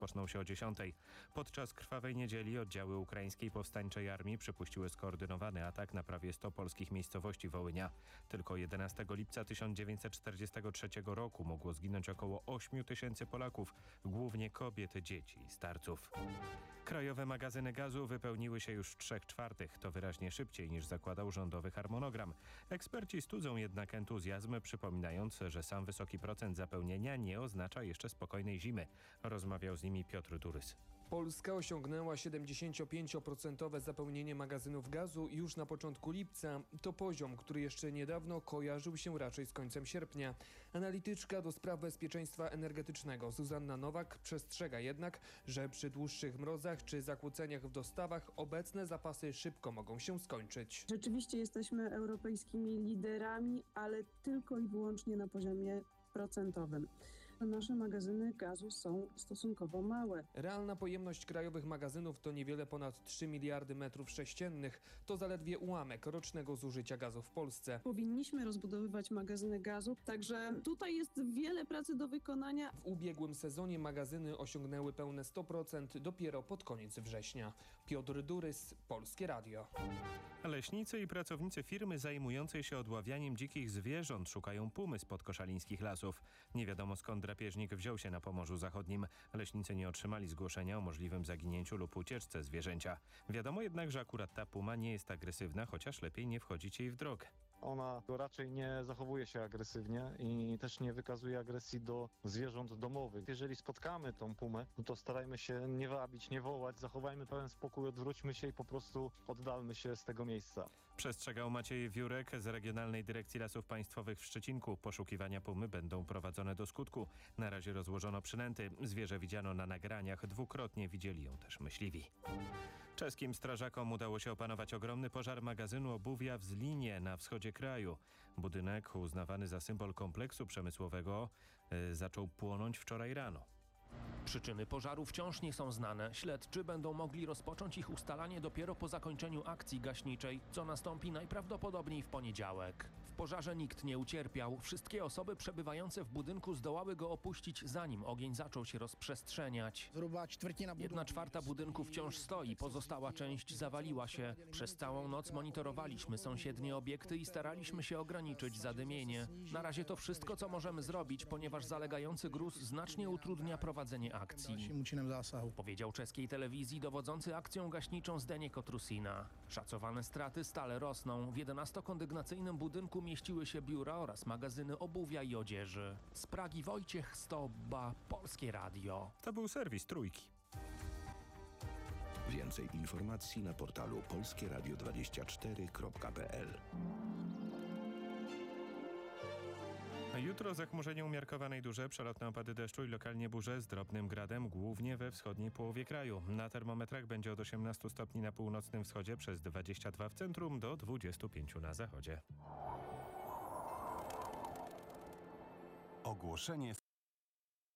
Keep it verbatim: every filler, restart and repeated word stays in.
Rozpoczną się o dziesiątej. Podczas krwawej niedzieli oddziały ukraińskiej powstańczej armii przypuściły skoordynowany atak na prawie sto polskich miejscowości Wołynia. Tylko jedenastego lipca tysiąc dziewięćset czterdziestego trzeciego roku mogło zginąć około ośmiu tysięcy Polaków, głównie kobiet, dzieci i starców. Krajowe magazyny gazu wypełniły się już w trzech czwartych. To wyraźnie szybciej niż zakładał rządowy harmonogram. Eksperci studzą jednak entuzjazm, przypominając, że sam wysoki procent zapełnienia nie oznacza jeszcze spokojnej zimy. Rozmawiał z nimi Piotr Durys. Polska osiągnęła siedemdziesięciopięcioprocentowe zapełnienie magazynów gazu już na początku lipca. To poziom, który jeszcze niedawno kojarzył się raczej z końcem sierpnia. Analityczka do spraw bezpieczeństwa energetycznego Zuzanna Nowak przestrzega jednak, że przy dłuższych mrozach czy zakłóceniach w dostawach obecne zapasy szybko mogą się skończyć. Rzeczywiście jesteśmy europejskimi liderami, ale tylko i wyłącznie na poziomie procentowym. Nasze magazyny gazu są stosunkowo małe. Realna pojemność krajowych magazynów to niewiele ponad trzy miliardy metrów sześciennych. To zaledwie ułamek rocznego zużycia gazu w Polsce. Powinniśmy rozbudowywać magazyny gazu, także tutaj jest wiele pracy do wykonania. W ubiegłym sezonie magazyny osiągnęły pełne sto procent dopiero pod koniec września. Piotr Durys, Polskie Radio. Leśnicy i pracownicy firmy zajmującej się odławianiem dzikich zwierząt szukają pumy spod koszalińskich lasów. Nie wiadomo skąd drapieżnik wziął się na Pomorzu Zachodnim. Leśnicy nie otrzymali zgłoszenia o możliwym zaginięciu lub ucieczce zwierzęcia. Wiadomo jednak, że akurat ta puma nie jest agresywna, chociaż lepiej nie wchodzić jej w drogę. Ona raczej nie zachowuje się agresywnie i też nie wykazuje agresji do zwierząt domowych. Jeżeli spotkamy tą pumę, to starajmy się nie wabić, nie wołać, zachowajmy pełen spokój, odwróćmy się i po prostu oddalmy się z tego miejsca. Przestrzegał Maciej Wiórek z Regionalnej Dyrekcji Lasów Państwowych w Szczecinku. Poszukiwania pumy będą prowadzone do skutku. Na razie rozłożono przynęty. Zwierzę widziano na nagraniach. Dwukrotnie widzieli ją też myśliwi. Czeskim strażakom udało się opanować ogromny pożar magazynu obuwia w Zlinie na wschodzie kraju. Budynek uznawany za symbol kompleksu przemysłowego yy, zaczął płonąć wczoraj rano. Przyczyny pożaru wciąż nie są znane. Śledczy będą mogli rozpocząć ich ustalanie dopiero po zakończeniu akcji gaśniczej, co nastąpi najprawdopodobniej w poniedziałek. W pożarze nikt nie ucierpiał. Wszystkie osoby przebywające w budynku zdołały go opuścić, zanim ogień zaczął się rozprzestrzeniać. Jedna czwarta budynku wciąż stoi, pozostała część zawaliła się. Przez całą noc monitorowaliśmy sąsiednie obiekty i staraliśmy się ograniczyć zadymienie. Na razie to wszystko, co możemy zrobić, ponieważ zalegający gruz znacznie utrudnia prowadzenie akcji, powiedział czeskiej telewizji dowodzący akcją gaśniczą Zdeněk Otrusina. Szacowane straty stale rosną. W jedenastokondygnacyjnym budynku mieściły się biura oraz magazyny obuwia i odzieży. Z Pragi Wojciech Stobba, Polskie Radio. To był serwis Trójki. Więcej informacji na portalu polskie radio dwadzieścia cztery kropka p l. Jutro zachmurzenie umiarkowanej duże, przelotne opady deszczu i lokalnie burze z drobnym gradem, głównie we wschodniej połowie kraju. Na termometrach będzie od osiemnastu stopni na północnym wschodzie, przez dwadzieścia dwa w centrum do dwudziestu pięciu na zachodzie. Ogłoszenie